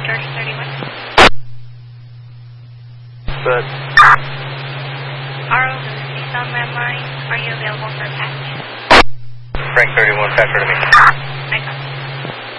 George 31. Good. RO, this is Nissan landline. Are you available for a patch? Frank 31, factor to me.